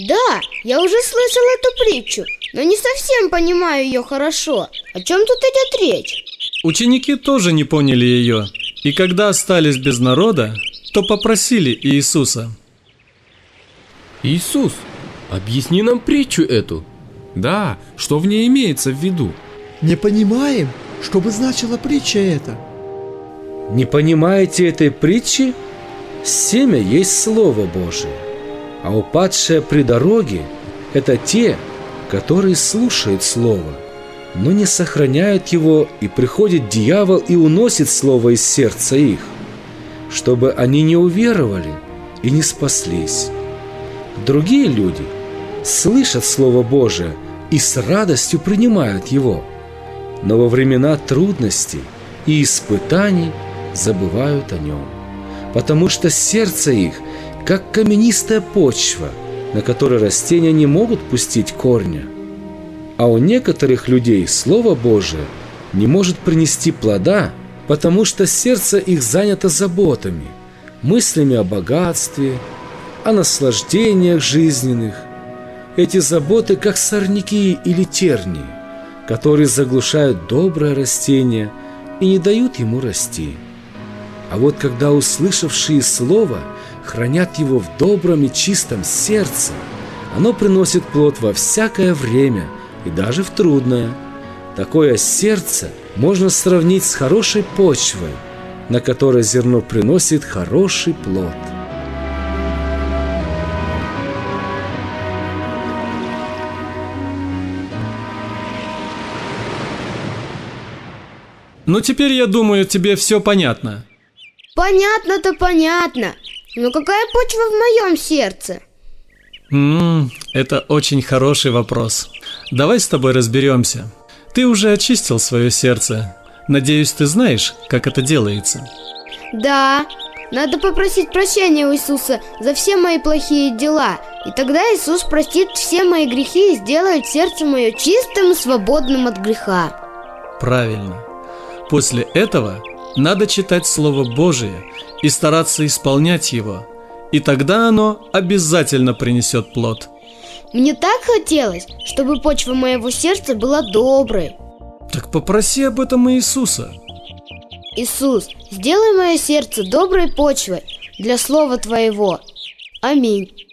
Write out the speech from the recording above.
Да, я уже слышал эту притчу, но не совсем понимаю ее хорошо. О чем тут идет речь? Ученики тоже не поняли ее, и когда остались без народа, то попросили Иисуса: Иисус, объясни нам притчу эту. Да, что в ней имеется в виду? Не понимаем, что бы значила притча эта. Не понимаете этой притчи? Семя есть Слово Божие, а упадшие при дороге – это те, которые слушают Слово, но не сохраняют его, и приходит дьявол и уносит Слово из сердца их, чтобы они не уверовали и не спаслись. Другие люди слышат Слово Божие и с радостью принимают его, но во времена трудностей и испытаний забывают о нем, потому что сердце их, как каменистая почва, на которой растения не могут пустить корня. А у некоторых людей Слово Божие не может принести плода, потому что сердце их занято заботами, мыслями о богатстве, о наслаждениях жизненных. Эти заботы, как сорняки или тернии, которые заглушают доброе растение и не дают ему расти. А вот когда услышавшие Слово хранят его в добром и чистом сердце, оно приносит плод во всякое время и даже в трудное. Такое сердце можно сравнить с хорошей почвой, на которой зерно приносит хороший плод. Ну теперь, я думаю, тебе все понятно. Понятно-то понятно. Но какая почва в моем сердце? Это очень хороший вопрос. Давай с тобой разберемся. Ты уже очистил свое сердце. Надеюсь, ты знаешь, как это делается. Да, надо попросить прощения у Иисуса за все мои плохие дела. И тогда Иисус простит все мои грехи и сделает сердце мое чистым и свободным от греха. Правильно. После этого надо читать Слово Божие и стараться исполнять его, и тогда оно обязательно принесет плод. Мне так хотелось, чтобы почва моего сердца была доброй. Так попроси об этом Иисуса. Иисус, сделай мое сердце доброй почвой для Слова Твоего. Аминь.